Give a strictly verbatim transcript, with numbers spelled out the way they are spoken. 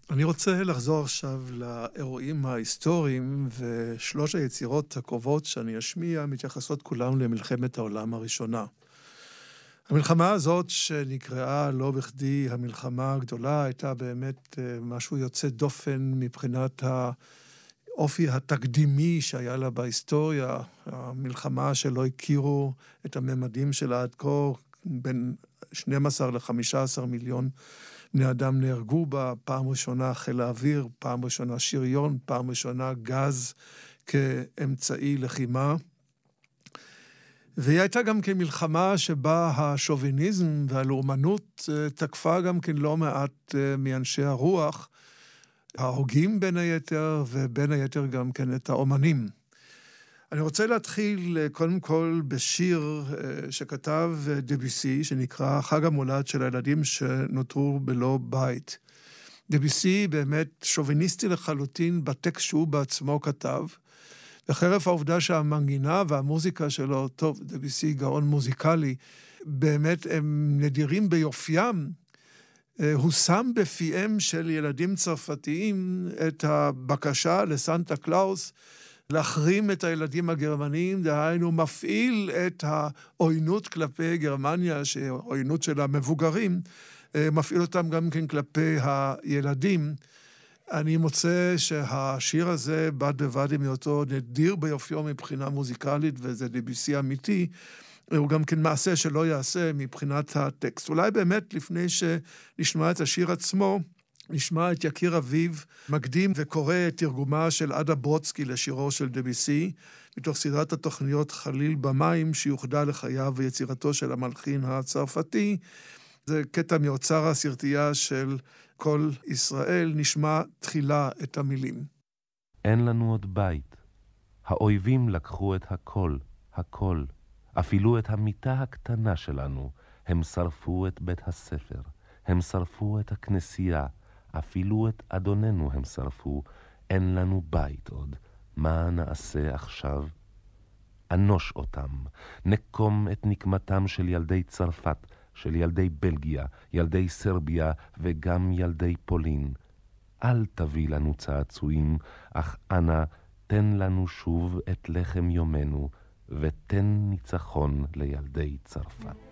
אני רוצה לחזור עכשיו לאירועים ההיסטוריים, ושלוש היצירות הקרובות שאני אשמיע מתייחסות כולם למלחמת העולם הראשונה. המלחמה הזאת שנקראה לא בכדי המלחמה הגדולה, הייתה באמת משהו יוצא דופן מבחינת האופי התקדימי שהיה לה בהיסטוריה, המלחמה שלא הכירו את הממדים שלה עד כה, בין שנים עשר ל-חמישה עשר מיליון בני אדם נהרגו בה, פעם ראשונה חיל האוויר, פעם ראשונה שריון, פעם ראשונה גז כאמצעי לחימה. והיא הייתה גם כן מלחמה שבה השוביניזם והלאומנות תקפה גם כן לא מעט מאנשי הרוח, ההוגים בין היתר, ובין היתר גם כן את האומנים. אני רוצה להתחיל קודם כל בשיר שכתב דביסי, שנקרא חג המולד של הילדים שנותרו בלא בית. דביסי באמת שוביניסטי לחלוטין בטקסט שהוא בעצמו כתב, וחרף העובדה שהמנגינה והמוזיקה שלו, טוב, דביסי גאון מוזיקלי, באמת הם נדירים ביופיים, הוא שם בפיהם של ילדים צרפתיים את הבקשה לסנטה קלאוס, להחרים את הילדים הגרמנים, דהיינו מפעיל את העוינות כלפי גרמניה, שהעוינות של המבוגרים, מפעיל אותם גם כן כלפי הילדים. אני מוצא שהשיר הזה בד בבד עם היותו נדיר ביופיו מבחינה מוזיקלית, וזה דביסי אמיתי, הוא גם כן מעשה שלא יעשה מבחינת הטקסט. אולי באמת לפני שנשמע את השיר עצמו, נשמע את יקיר אביב מקדים וקורא את תרגומה של עדה ברודסקי לשירו של דביסי, מתוך סדרת התוכניות חליל במים שיוחדה לחייו ויצירתו של המלחין הצרפתי. זה קטע מאוצר הסרטייה של כל ישראל, נשמע תחילה את המילים. אין לנו עוד בית. האויבים לקחו את הכל, הכל. אפילו את המיטה הקטנה שלנו. הם שרפו את בית הספר. הם שרפו את הכנסייה. אפילו את אדוננו הם שרפו. אין לנו בית עוד. מה נעשה עכשיו? אנוש אותם. נקום את נקמתם של ילדי צרפת, של ילדי בלגיה, ילדי סרביה וגם ילדי פולין. אל תביא לנו צעצועים, אך אנא תן לנו שוב את לחם יומנו, ותן ניצחון לילדי צרפת.